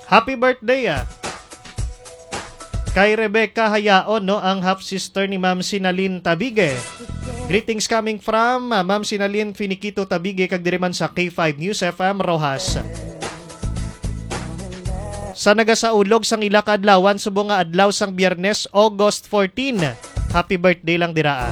Happy birthday kay Rebecca Hayaon, no, ang half-sister ni Ma'am Sinalyn Tabige. Greetings coming from Ma'am Sinalyn Finiquito Tabige kag diriman sa K5 News FM Rojas. Sa nagasaulog sang ila ka adlawan subong nga adlaw sang Biyernes, August 14. Happy birthday lang diraa.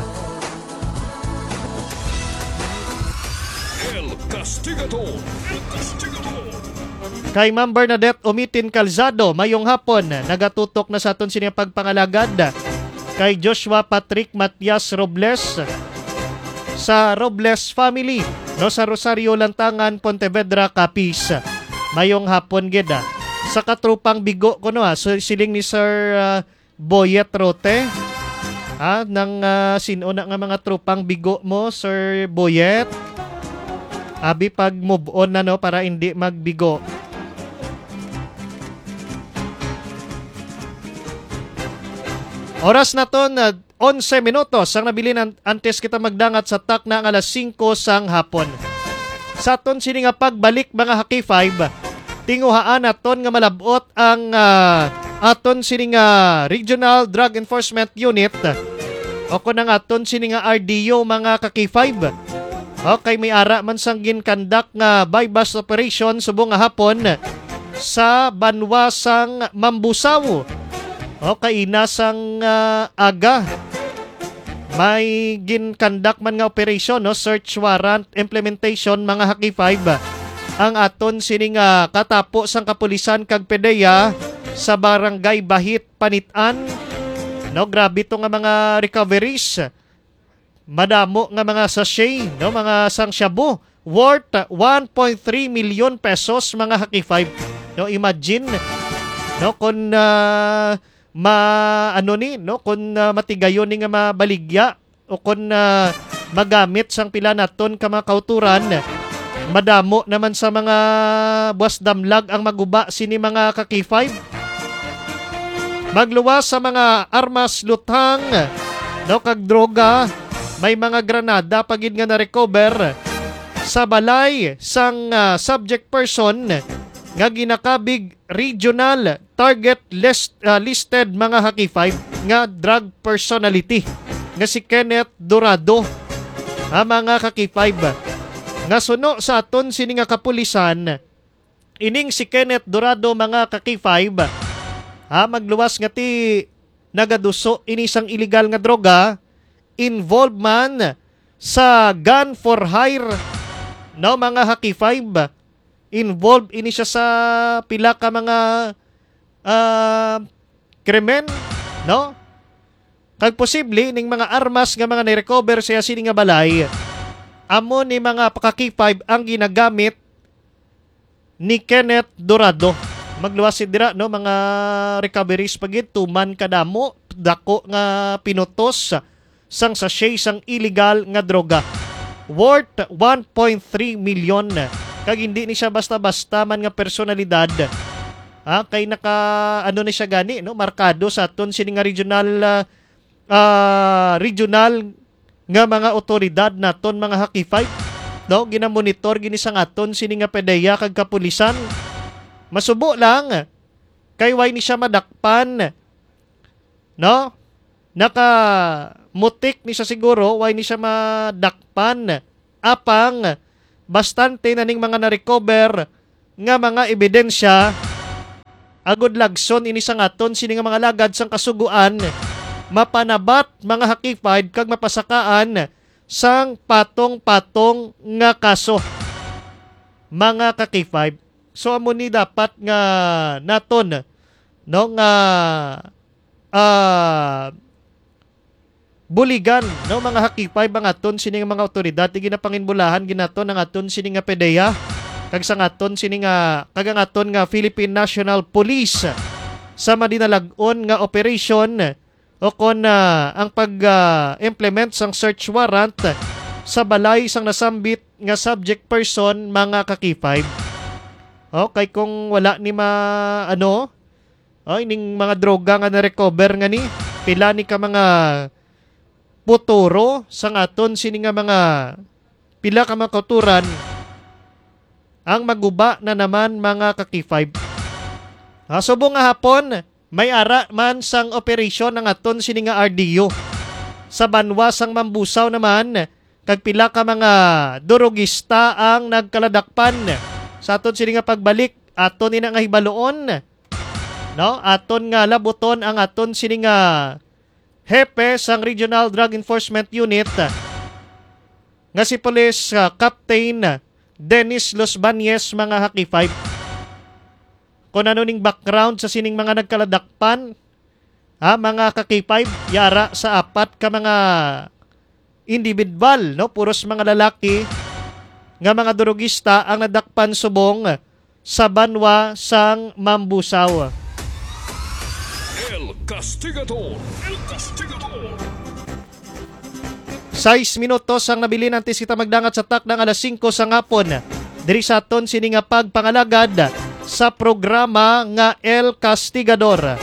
El Castigador. El Castigador. Kay Ma'am Bernadette Umitin Calzado, mayong hapon, nagatutok na sa aton sining pagpangalagad. Kay Joshua Patrick Matias Robles sa Robles family, no, sa Rosario Lantangan, Pontevedra, Capiz. Mayong hapon gid. Sa katrupang bigo ko, no, so siling ni Sir Boyet Rote, ng sinuna nga mga trupang bigo mo, Sir Boyet. Abi pag move on na, no, para hindi magbigo. Oras na to na 11 minutos ang nabilin antes kita magdangat sa tak na ang alas 5 sang hapon. Sa ton sini nga pagbalik mga Haki 5, tinguhaan naton nga malabot ang aton sini nga Regional Drug Enforcement Unit o kunang aton sini nga RDO mga Haki 5. Okay, may ara man sang ginkandak nga bypass operation subong nga hapon sa banwa sang Mambusaw. Okay, nasang aga may ginkandak man nga operation, no, search warrant implementation mga Haki 5 ang aton sining katapo sang kapulisan kag PDEA sa barangay Bahit Panitan, no. Grabe to nga mga recoveries, madamo nga mga sachet, no, mga sang shabu worth 1.3 million pesos mga Haki 5, no. Imagine, no, kung kung matigayon ni nga mabaligya o kung magamit sang pila naton ka mga kauturan, madamo naman sa mga buwas damlag ang maguba sini mga Haki 5. Magluwas sa mga armas lutang, no, kag droga, may mga granada pagid nga na-recover sa balay sang subject person nga ginakabig regional target listed mga Haki 5 nga drug personality nga si Kenneth Dorado. Mga Haki 5 nga suno sa aton sini nga kapulisan, ining si Kenneth Dorado mga Haki 5 magluwas nga ti nagaduso ini sang illegal nga droga, involved man sa gun for hire, no, mga Haki 5. Involved ini siya sa pila ka mga krimen, no? Kag posible ning mga armas nga mga ni-recover sa sini nga balay, amo ni mga Haki 5 ang ginagamit ni Kenneth Dorado. Magluwasid dira, no, mga recoveries pagid tuman kadamo, dako nga pinutos sang sachet sang illegal nga droga worth 1.3 million. Kag hindi ni siya basta-basta man nga personalidad. Kay naka ano ni siya gani, no, markado sa aton sini nga regional nga mga otoridad naton mga Haki 5, no, ginamonitor gini sang aton sini nga PDEA kag kapulisan. Masubo lang kay way ni siya madakpan, no, naka mutik ni siya siguro, way ni siya madakpan apang bastante na ning mga na-recover nga mga ebidensya agod lagson ini sang aton sini nga mga lagad sang kasuguan mapanabat mga Haki 5 kag mapasakaan sang patong-patong nga kaso mga Haki 5. So amo ni dapat nga naton, no, nga buligan, no, mga Haki 5 ang aton sini nga mga otoridad ginapanginbulahan ginaton ang aton sini nga PDEA kag sang aton sini nga kag ang aton nga Philippine National Police sa madinalag-on nga operation o kon ang pag-implement sang search warrant sa balay sang nasambit nga subject person mga Haki 5. Okay, kung wala ni ining mga droga nga na-recover nga ni pila ni ka mga puturo sang aton sini nga mga pila ka mga kauturan ang maguba na naman mga Haki 5. Subong nga hapon, may ara man sang operasyon ng aton sini nga RDO. Sa banwa sang Mambusaw naman, kag pila ka mga durugista ang nagkaladakpan. Sa aton sini nga pagbalik, aton ina nga hibaloon. No, aton nga labuton ang aton sini nga hepe sang Regional Drug Enforcement Unit nga si Police Captain Dennis Los Bañez mga Haki 5. Kung ano ning background sa sining mga nagkaladakpan, mga Haki 5, yara sa apat ka mga individual, no? Puros mga lalaki nga mga durugista ang nadakpan subong sa banwa sang Mambusaw. El Castigador. El Castigador. 6 minutos ang nabili antes kita magdangat sa tak ng alas 5 sa ngapon. Diri sa aton sini nga pagpangalagad sa programa nga El Castigador.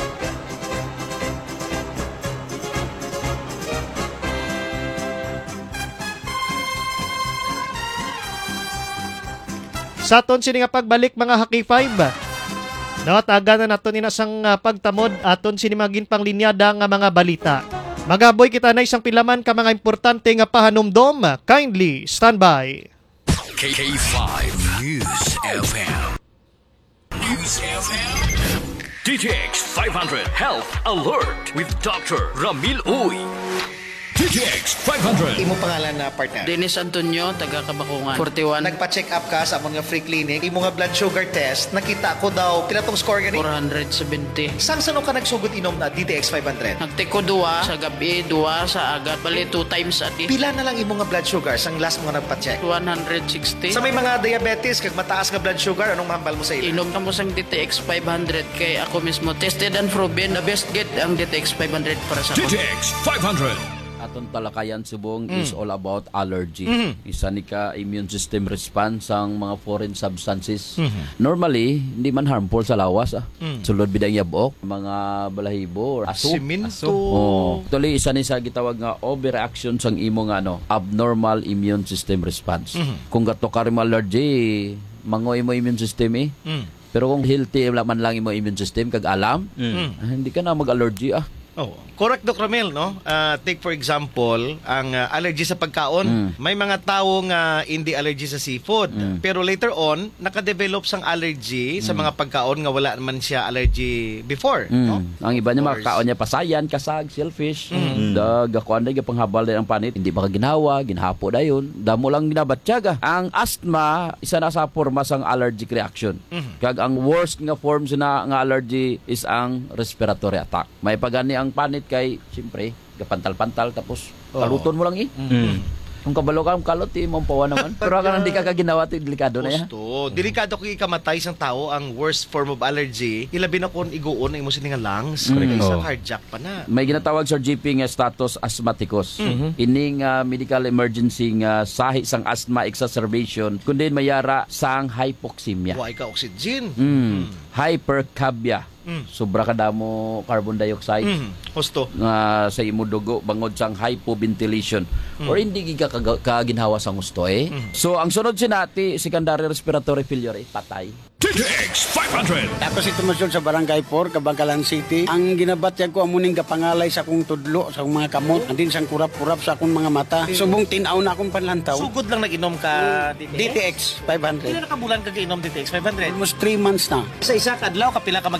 Sa aton sini nga pagbalik mga Haki 5. No, taga na naton inasang pagtamod aton sini magin panglinyada nga mga balita. Magaboy kita na isang pilaman ka mga importante nga pahanumdom. Kindly stand by. K5 News FM. News FM. DTX 500 Health Alert with Dr. Ramil Uy. DTX 500. Imo pangalan na partner. Dennis Antonio, taga Kabakungan. 41, Nagpa-check up ka sa amon nga free clinic. Imo nga blood sugar test, nakita ko daw pila tong score gani. 470. Sang sano ka nagsugod inom na DTX 500? Nagtiko 2 sa gabi, 2 sa agat. Bali 2 times a day. Pila na lang imo nga blood sugar sang last mo nga nagpa-check? 160. Sa may mga diabetes kag mataas nga blood sugar, anong mahambal mo sa ila? Inom ka mo sang DTX 500 kay ako mismo tested and proven the best get ang DTX 500 para sa ako. DTX 500. Aton talakayan subong is all about allergy. Isa ni ka immune system response ang mga foreign substances. Normally, hindi man harmful sa lawas. Sulod bidang yabok, mga balahibo, or aso. Siminto. Oh, actually isa ni sa gitawag nga overreaction sang imo nga abnormal immune system response. Kung gato ka rin allergy, mangoy mo immune system Pero kung healthy man lang imo immune system kag alam, hindi ka na mag-allergy Oh, correct Dr. Ramil, no? Take for example, ang allergy sa pagkaon. May mga tao nga hindi allergy sa seafood. Pero later on, nakadevelop sang allergy sa mga pagkaon nga wala man siya allergy before. No? Ang iba niya Of mga kaon niya pasayan, kasag, shellfish. Gakuan na panghabal na ang panit. Hindi ba ka ginawa, ginhapo na yun. Damo lang ginabatyaga. Ang asthma, isa na sa forma sang allergic reaction. Kag ang worst nga forms na nga allergy is ang respiratory attack. May pagani ang panit kay, siyempre, kapantal-pantal tapos kaluton mo lang Kung kabalo ka, kalot mong pawa naman. Pero ka hindi ka kaginawa, delikado na yan. Gusto. Delikado kung ikamatay sang tao ang worst form of allergy. Ilabi na kung iguon ang imo sini nga lungs. Kaya isang cardiac pa na. May ginatawag sa GP nga status asthmaticus. Ining medical emergency nga sahi sang asthma exacerbation kundi mayara sang hypoxemia. Huwag ka oxygen. Hypercapnia. Sobra kadamo carbon dioxide Gusto. nga sa imo dugo bangod sang hypoventilation or hindi ka kaginhawa sa gusto So ang sunod sinati secondary respiratory failure patay. DTX 500. Ako si Tumasyon sa Barangay 4, Kabangkalan City. Ang ginabatyag ko amuning kapangalay sa akong tudlo, sa akong mga kamot, andin sang kurap-kurap sa akong mga mata. Subong tinaw na akong panlantaw. Sugod lang nag-inom ka DTX Pila 500. na kabulan ka inom DTX 500? Almost 3 months na. Sa isa kadlaw kapila ka